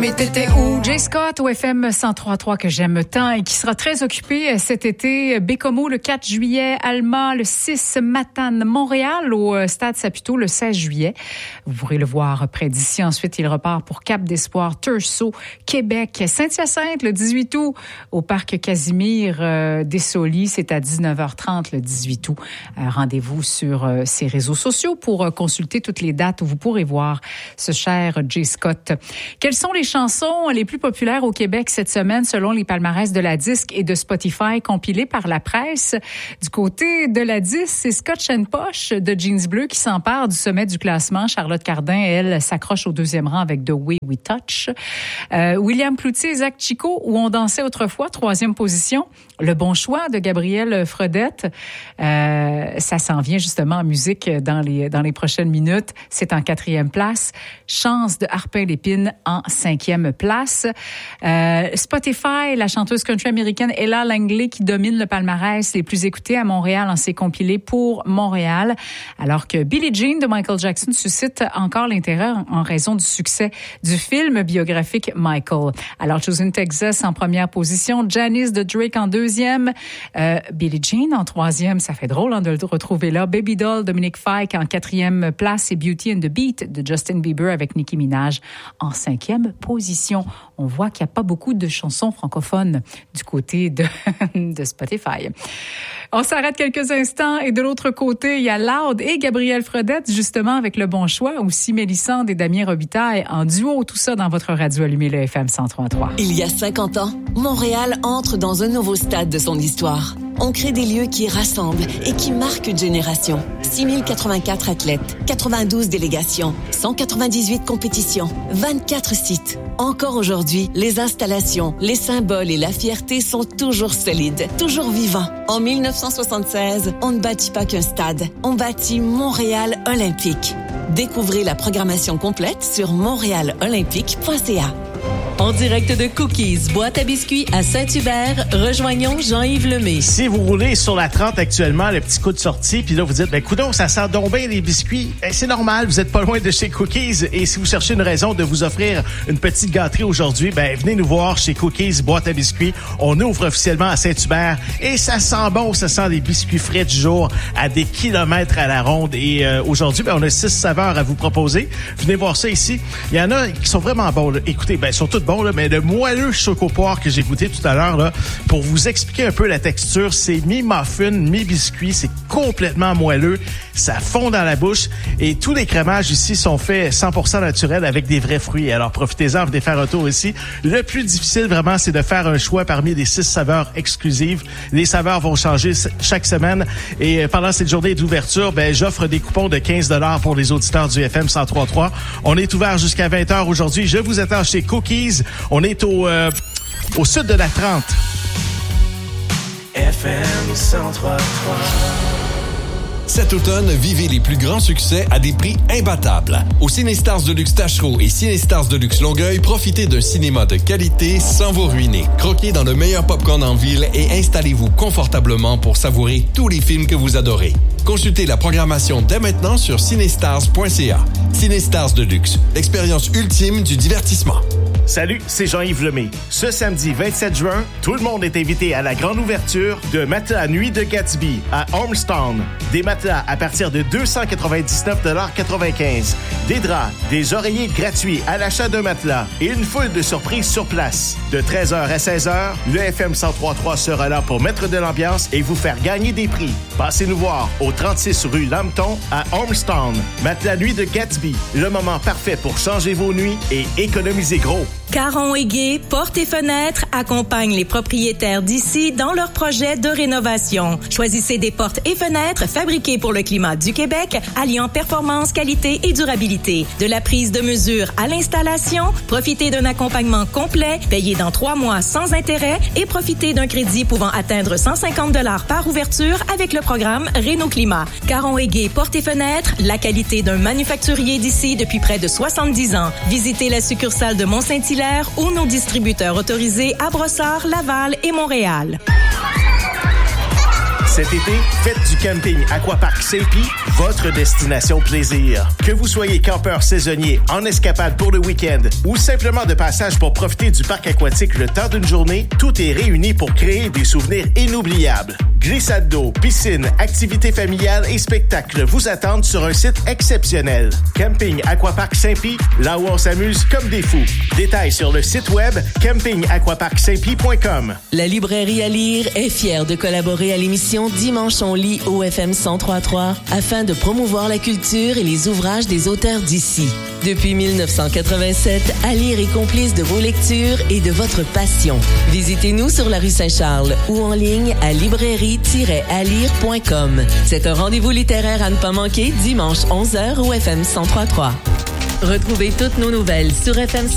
mais t'étais où? Jay Scott au FM 103.3 que j'aime tant et qui sera très occupé cet été. Bécomo le 4 juillet, Alma le 6, Matane, Montréal au Stade Saputo le 16 juillet. Vous pourrez le voir près d'ici. Ensuite, il repart pour Cap d'Espoir, Tursault, Québec, Saint-Hyacinthe le 18 août au Parc Casimir Dessolis. C'est à 19h30 le 18 août. Rendez-vous sur ses réseaux sociaux pour consulter toutes les dates où vous pourrez voir ce cher Jay Scott. Quelles sont les chansons les plus populaires au Québec cette semaine selon les palmarès de la disque et de Spotify compilés par la presse? Du côté de la disque, c'est Scotch and Posh de Jeans Bleu qui s'empare du sommet du classement. Charlotte Cardin, elle, s'accroche au deuxième rang avec The Way We Touch. William Cloutier et Zach Chico, Où on dansait autrefois, troisième position. Le bon choix de Gabrielle Fredette. Ça s'en vient justement en musique dans les prochaines minutes. C'est en 4e place. Chance de Harpin Lépine en 5e place. Spotify, la chanteuse country américaine Ella Langley qui domine le palmarès les plus écoutés à Montréal en s'est compilé pour Montréal, alors que Billie Jean de Michael Jackson suscite encore l'intérêt en raison du succès du film biographique Michael. Alors, Choosing Texas en première position, Janice de Drake en 2e, Billie Jean en 3e, ça fait drôle de le retrouver là, Baby Doll, Dominique Fike en 4e place et Beauty and the Beat de Justin Bieber avec Nicki Minaj en 5e position. On voit qu'il n'y a pas beaucoup de chansons francophones du côté de Spotify. On s'arrête quelques instants et de l'autre côté, il y a Loud et Gabrielle Fredette, justement avec Le Bon Choix, aussi Mélissande et Damien Robitaille en duo, tout ça dans votre radio allumée, le FM 103.3. Il y a 50 ans, Montréal entre dans un nouveau stade de son histoire. On crée des lieux qui rassemblent et qui marquent une génération. 6084 athlètes, 92 délégations, 198 compétitions, 24 sites. Encore aujourd'hui, les installations, les symboles et la fierté sont toujours solides, toujours vivants. En 1976, on ne bâtit pas qu'un stade, on bâtit Montréal Olympique. Découvrez la programmation complète sur montrealolympique.ca. En direct de Cookies, boîte à biscuits à Saint-Hubert, rejoignons Jean-Yves Lemay. Si vous roulez sur la 30 actuellement, le petit coup de sortie, puis là, vous dites, coudonc, ça sent donc bien les biscuits. C'est normal, vous êtes pas loin de chez Cookies. Et si vous cherchez une raison de vous offrir une petite gâterie aujourd'hui, venez nous voir chez Cookies, boîte à biscuits. On ouvre officiellement à Saint-Hubert et ça sent bon, ça sent les biscuits frais du jour à des kilomètres à la ronde. Et aujourd'hui, on a 6 saveurs à vous proposer. Venez voir ça ici. Il y en a qui sont vraiment bons, là. Écoutez, ils sont tous bons, là, mais le moelleux chocopoire que j'ai goûté tout à l'heure, là, pour vous expliquer un peu la texture, c'est mi-muffin, mi-biscuit, c'est complètement moelleux, ça fond dans la bouche et tous les crémages ici sont faits 100% naturels avec des vrais fruits. Alors profitez-en, venez faire un tour ici. Le plus difficile vraiment, c'est de faire un choix parmi les 6 saveurs exclusives. Les saveurs vont changer chaque semaine et pendant cette journée d'ouverture, j'offre des coupons de 15$ pour les auditeurs du FM 103.3. On est ouvert jusqu'à 20h aujourd'hui. Je vous attends chez Cookies. On est au sud de la 30. FM 103.3. Cet automne, vivez les plus grands succès à des prix imbattables. Au Cinestars Deluxe Tachereau et Cinestars Deluxe Longueuil, profitez d'un cinéma de qualité sans vous ruiner. Croquez dans le meilleur popcorn en ville et installez-vous confortablement pour savourer tous les films que vous adorez. Consultez la programmation dès maintenant sur cinestars.ca. Cinestars Deluxe, l'expérience ultime du divertissement. Salut, c'est Jean-Yves Lemay. Ce samedi 27 juin, tout le monde est invité à la grande ouverture de Matelas Nuit de Gatsby à Ormstown. Des matelas à partir de 299,95 $. Des draps, des oreillers gratuits à l'achat d'un matelas et une foule de surprises sur place. De 13h à 16h, le FM 103.3 sera là pour mettre de l'ambiance et vous faire gagner des prix. Passez nous voir au 36 rue Lambton à Ormstown. Matelas Nuit de Gatsby, le moment parfait pour changer vos nuits et économiser gros. Caron et Gué, Portes et Fenêtres accompagnent les propriétaires d'ici dans leurs projets de rénovation. Choisissez des portes et fenêtres fabriquées pour le climat du Québec, alliant performance, qualité et durabilité. De la prise de mesure à l'installation, profitez d'un accompagnement complet, payé dans 3 mois sans intérêt et profitez d'un crédit pouvant atteindre 150 $ par ouverture avec le programme Réno-Climat. Caron et Gué, Portes et Fenêtres, la qualité d'un manufacturier d'ici depuis près de 70 ans. Visitez la succursale de Mont-Saint-Hilaire ou nos distributeurs autorisés à Brossard, Laval et Montréal. Cet été, faites du camping Aquapark Saint-Pie votre destination plaisir. Que vous soyez campeur saisonnier, en escapade pour le week-end ou simplement de passage pour profiter du parc aquatique le temps d'une journée, tout est réuni pour créer des souvenirs inoubliables. Glissade d'eau, piscine, activités familiales et spectacles vous attendent sur un site exceptionnel. Camping Aquapark Saint-Pie, là où on s'amuse comme des fous. Détails sur le site web campingaquaparksaintpie.com. La librairie à lire est fière de collaborer à l'émission Dimanche on lit au FM 103.3 afin de promouvoir la culture et les ouvrages des auteurs d'ici. Depuis 1987, à lire est complice de vos lectures et de votre passion. Visitez-nous sur la rue Saint-Charles ou en ligne à librairie-alire.com. C'est un rendez-vous littéraire à ne pas manquer dimanche 11h au FM 103.3. Retrouvez toutes nos nouvelles sur FM